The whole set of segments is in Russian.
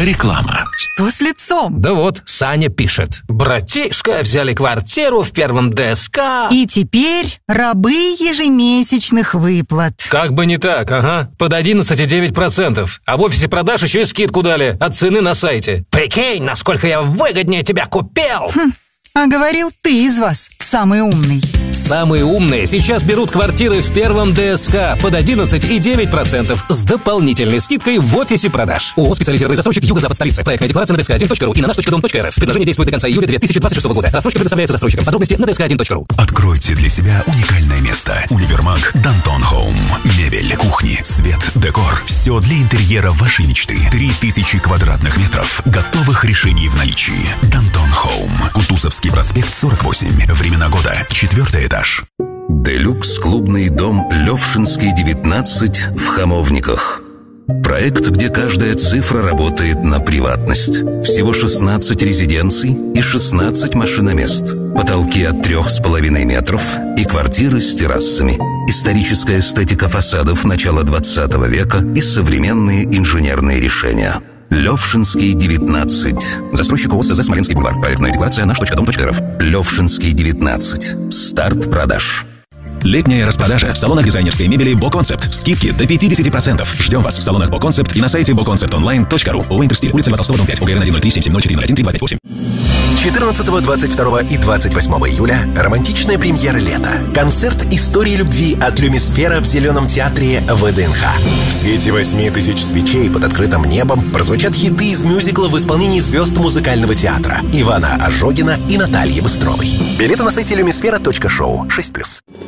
Реклама. Что с лицом? Да вот, Саня пишет. Братишка, взяли квартиру в первом ДСК. И теперь рабы ежемесячных выплат. Как бы не так, ага. Под 11,9%. А в офисе продаж еще и скидку дали от цены на сайте. Прикинь, насколько я выгоднее тебя купил. А говорил, ты из вас самый умный. Самые умные сейчас берут квартиры в первом ДСК под 11,9% с дополнительной скидкой в офисе продаж. ООО «Специализированный застройщик Юго-Запад столицы». Проектная декларация на dsk1.ru и на nаш.dom.rf. Предложение действует до конца июля 2026 года. Рассрочка предоставляется застройщикам. Подробности на dsk1.ru. Откройте для себя уникальное место. Универмаг Дантон Хоум. Мебель, кухни, свет, декор. Все для интерьера вашей мечты. 3000 квадратных метров готовых решений в наличии. Дантон Хоум. Кутузовский проспект 48. Времена года. 4-й этаж. Делюкс-клубный дом Левшинский, 19 в Хамовниках. Проект, где каждая цифра работает на приватность. Всего 16 резиденций и 16 машиномест. Потолки от 3,5 метров и квартиры с террасами. Историческая эстетика фасадов начала 20 века и современные инженерные решения. Левшинский, 19. Застройщик ООО СЗ «Смоленский бульвар». Проектная декларация nаш.дом.рф. Левшинский, 19. Старт продаж. Летняя распродажа в салонах дизайнерской мебели «Боконцепт». Скидки до 50%. Ждем вас в салонах «Боконцепт» и на сайте boconceptonline.ru. ООО «Интерстиль». Улица Льва Толстого, дом 5. ОГРН 103-7704-01-3258. 14, 22 и 28 июля романтичная премьера лета. Концерт истории любви от Люмисфера в Зеленом театре ВДНХ. В свете 8000 свечей под открытым небом прозвучат хиты из мюзикла в исполнении звезд музыкального театра Ивана Ожогина и Натальи Быстровой. Билеты на сайте lumisfera.show 6+.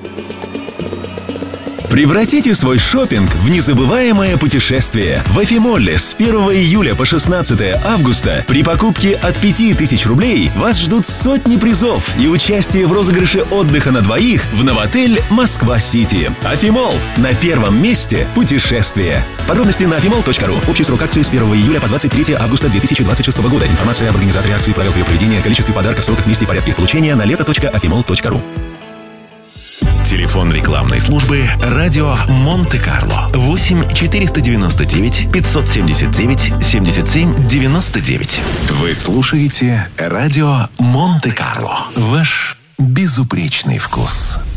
Превратите свой шопинг в незабываемое путешествие. В Афимолле с 1 июля по 16 августа при покупке от 5000 рублей вас ждут сотни призов и участие в розыгрыше отдыха на двоих в новотель «Москва-Сити». Афимолл. На первом месте путешествие. Подробности на afimall.ru. Общий срок акции с 1 июля по 23 августа 2026 года. Информация об организаторе акции, правилах ее проведения, количестве подарков, сроках, месте и порядке их получения на лето.afimall.ru. Телефон рекламной службы «Радио Монте-Карло» 8 499 579 77 99. Вы слушаете «Радио Монте-Карло». Ваш безупречный вкус.